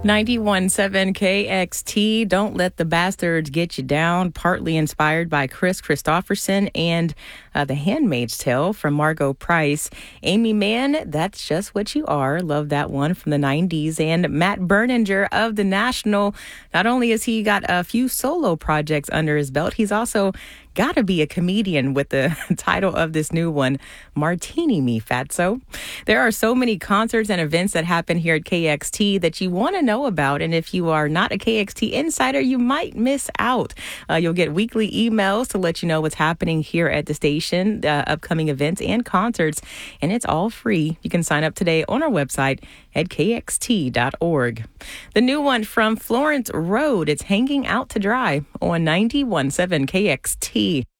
91.7 KXT, Don't Let the Bastards Get You Down, partly inspired by Chris Christopherson and The Handmaid's Tale from Margot Price. Amy Mann, That's Just What You Are. Love that one from the 90s. And Matt Berninger of The National. Not only has he got a few solo projects under his belt, he's also got to be a comedian with the title of this new one, Martini Me, Fatso. There are so many concerts and events that happen here at KXT that you want to know about. And if you are not a KXT insider, you might miss out. You'll get weekly emails to let you know what's happening here at the station, upcoming events and concerts. And it's all free. You can sign up today on our website at kxt.org. The new one from Florence Road, it's hanging out to dry on 91.7 KXT.